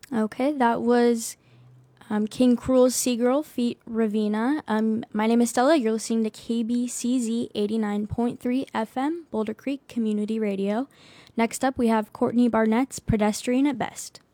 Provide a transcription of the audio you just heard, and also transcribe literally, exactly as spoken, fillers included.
Okay, that was um, King Cruel's Seagirl feat Ravina. Um, my name is Stella. You're listening to K B C Z eighty-nine point three F M, Boulder Creek Community Radio. Next up, we have Courtney Barnett's Pedestrian at Best.